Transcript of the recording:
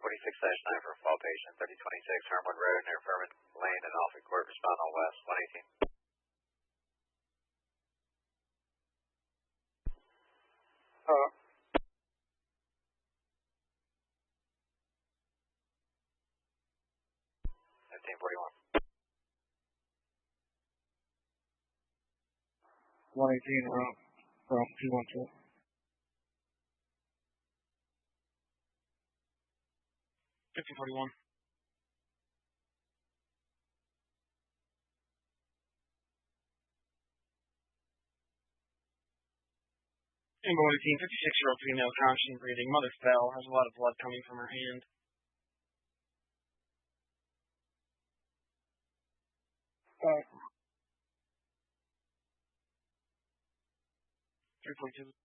1046-9 for a fall patient, 3026 Harmwood Road near Furman Lane and Alfred Court, respond all west, 118. 1541. 118 from 212. 5041. Amber 118, 56-year-old female, conscious and breathing. Mother fell, has a lot of blood coming from her hand. 342.